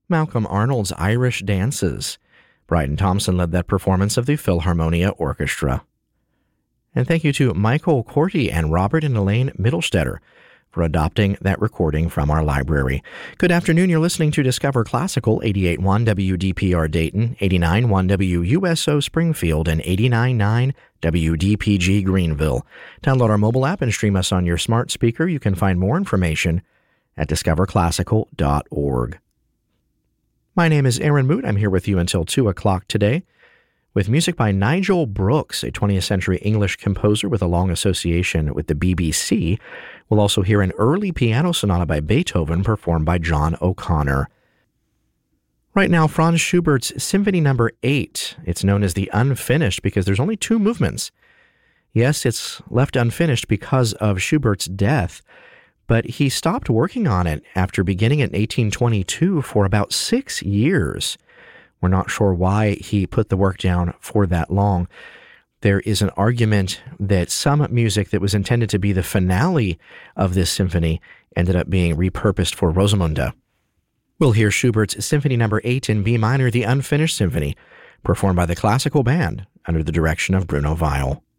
Malcolm Arnold's Irish Dances. Bryden Thompson led that performance of the Philharmonia Orchestra. And thank you to Michael Corti and Robert and Elaine Middlestetter for adopting that recording from our library. Good afternoon. You're listening to Discover Classical, 88.1 WDPR Dayton, 89.1 WUSO Springfield, and 89.9 WDPG Greenville. Download our mobile app and stream us on your smart speaker. You can find more information at discoverclassical.org. My name is Aaron Moot. I'm here with you until 2 o'clock today with music by Nigel Brooks, a 20th century English composer with a long association with the BBC. We'll also hear an early piano sonata by Beethoven performed by John O'Connor. Right now, Franz Schubert's Symphony No. 8. It's known as the Unfinished because there's only 2 movements. Yes, it's left unfinished because of Schubert's death, but he stopped working on it after beginning it in 1822 for about 6 years. We're not sure why he put the work down for that long. There is an argument that some music that was intended to be the finale of this symphony ended up being repurposed for Rosamunde. We'll hear Schubert's Symphony No. 8 in B minor, the Unfinished Symphony, performed by the Classical Band under the direction of Bruno Weil.